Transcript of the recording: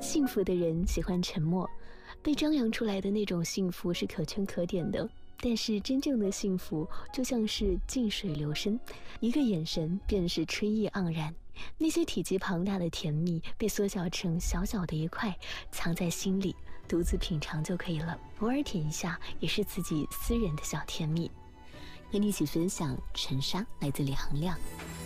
幸福的人喜欢沉默，被张扬出来的那种幸福是可圈可点的，但是真正的幸福就像是静水流深，一个眼神便是春意盎然。那些体积庞大的甜蜜被缩小成小小的一块，藏在心里，独自品尝就可以了，偶尔舔一下也是自己私人的小甜蜜。和你一起分享陈沙，来自李行亮。